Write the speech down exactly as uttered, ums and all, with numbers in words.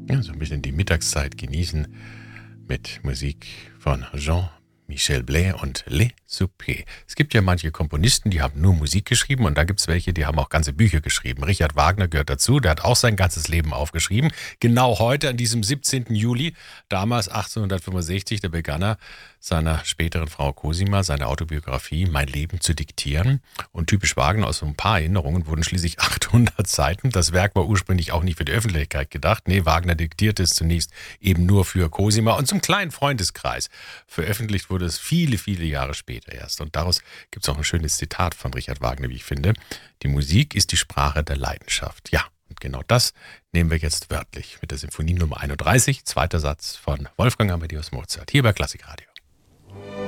Ja, so ein bisschen die Mittagszeit genießen mit Musik von Jean-Michel Blais und Les Soupers. Es gibt ja manche Komponisten, die haben nur Musik geschrieben und da gibt es welche, die haben auch ganze Bücher geschrieben. Richard Wagner gehört dazu, der hat auch sein ganzes Leben aufgeschrieben. Genau heute, an diesem siebzehnten Juli, damals achtzehnhundertfünfundsechzig, da begann er seiner späteren Frau Cosima seine Autobiografie Mein Leben zu diktieren. Und typisch Wagner, aus so ein paar Erinnerungen wurden schließlich achthundert Seiten. Das Werk war ursprünglich auch nicht für die Öffentlichkeit gedacht. Nee, Wagner diktierte es zunächst eben nur für Cosima und zum kleinen Freundeskreis. Veröffentlicht wurde es viele, viele Jahre später erst. Und daraus gibt es auch ein schönes Zitat von Richard Wagner, wie ich finde. Die Musik ist die Sprache der Leidenschaft. Ja, und genau das nehmen wir jetzt wörtlich mit der Symphonie Nummer einunddreißig, zweiter Satz von Wolfgang Amadeus Mozart, hier bei Klassikradio.